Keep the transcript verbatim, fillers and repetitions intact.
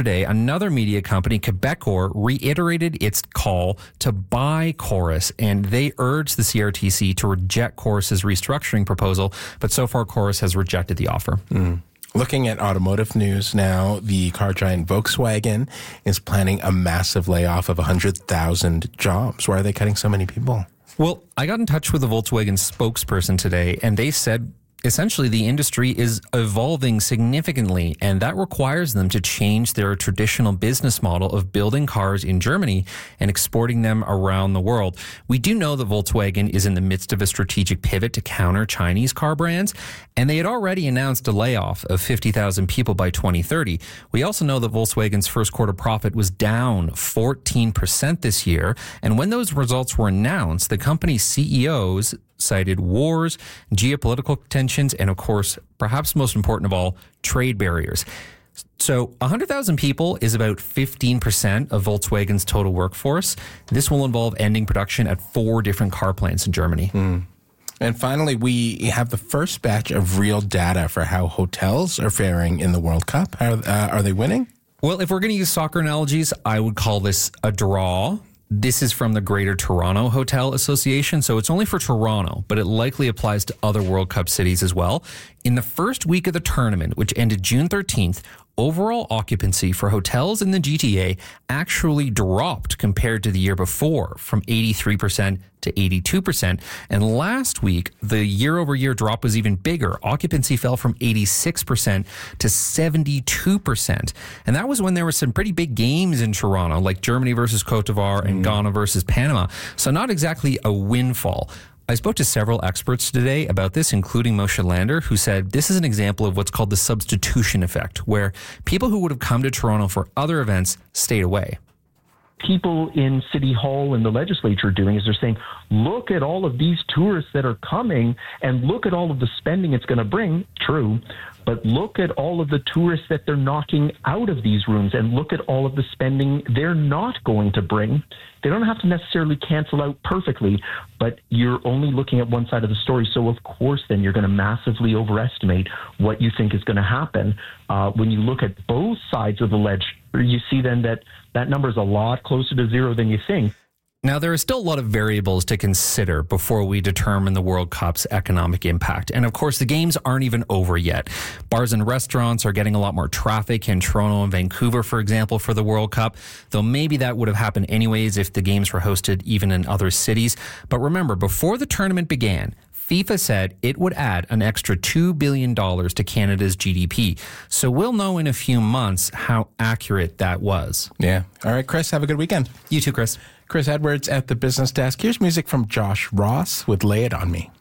yesterday, another media company, Quebecor, reiterated its call to buy Chorus, and they urged the C R T C to reject Chorus's restructuring proposal, but so far Chorus has rejected the offer. Mm. Looking at automotive news now, the car giant Volkswagen is planning a massive layoff of one hundred thousand jobs. Why are they cutting so many people? Well, I got in touch with a Volkswagen spokesperson today, and they said essentially the industry is evolving significantly, and that requires them to change their traditional business model of building cars in Germany and exporting them around the world. We do know that Volkswagen is in the midst of a strategic pivot to counter Chinese car brands, and they had already announced a layoff of fifty thousand people by twenty thirty. We also know that Volkswagen's first quarter profit was down fourteen percent this year, and when those results were announced, the company's C E Os cited wars, geopolitical tensions, and of course, perhaps most important of all, trade barriers. So one hundred thousand people is about fifteen percent of Volkswagen's total workforce. This will involve ending production at four different car plants in Germany. Mm. And finally, we have the first batch of real data for how hotels are faring in the World Cup. Are, uh, are they winning? Well, if we're going to use soccer analogies, I would call this a draw. This is from the Greater Toronto Hotel Association, so it's only for Toronto, but it likely applies to other World Cup cities as well. In the first week of the tournament, which ended June thirteenth, overall occupancy for hotels in the G T A actually dropped compared to the year before from eighty-three percent to eighty-two percent. And last week, the year-over-year drop was even bigger. Occupancy fell from eighty-six percent to seventy-two percent. And that was when there were some pretty big games in Toronto, like Germany versus Cote d'Ivoire and mm. Ghana versus Panama. So not exactly a windfall. I spoke to several experts today about this, including Moshe Lander, who said this is an example of what's called the substitution effect, where people who would have come to Toronto for other events stayed away. People in City Hall and the legislature are doing is they're saying, look at all of these tourists that are coming and look at all of the spending it's going to bring. True. But look at all of the tourists that they're knocking out of these rooms and look at all of the spending they're not going to bring. They don't have to necessarily cancel out perfectly, but you're only looking at one side of the story. So, of course, then you're going to massively overestimate what you think is going to happen. Uh, when you look at both sides of the ledger, you see then that that number is a lot closer to zero than you think. Now, there are still a lot of variables to consider before we determine the World Cup's economic impact. And of course, the games aren't even over yet. Bars and restaurants are getting a lot more traffic in Toronto and Vancouver, for example, for the World Cup, though maybe that would have happened anyways if the games were hosted even in other cities. But remember, before the tournament began, FIFA said it would add an extra two billion dollars to Canada's G D P. So we'll know in a few months how accurate that was. Yeah. All right, Chris, have a good weekend. You too, Chris. Chris Edwards at the Business Desk. Here's music from Josh Ross with Lay It On Me.